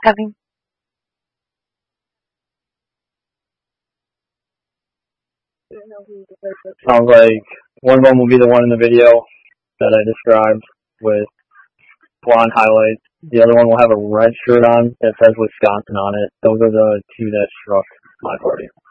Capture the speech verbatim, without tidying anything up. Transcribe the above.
Having Sounds like one of them will be the one in the video that I described with blonde highlights. The other one will have a red shirt on that says Wisconsin on it. Those are the two that struck my party.